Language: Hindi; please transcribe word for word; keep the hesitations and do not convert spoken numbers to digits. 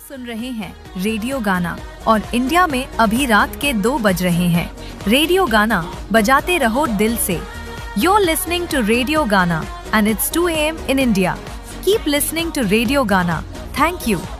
सुन रहे हैं रेडियो गाना और इंडिया में अभी रात के दो बज रहे हैं। रेडियो गाना बजाते रहो दिल से। You're listening to Radio Gana and it's two a m in India. Keep listening to Radio Gana. Thank you.